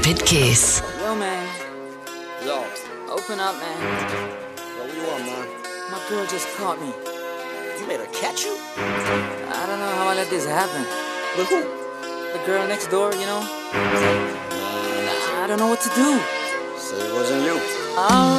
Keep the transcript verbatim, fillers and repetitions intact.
Rapid Kiss. Yo, man. Yo. Open up, man. Yo, what you want, man? My girl just caught me. You made her catch you? I don't know how I let this happen. With who? The girl next door, you know? Man, I don't know what to do. say it wasn't you. All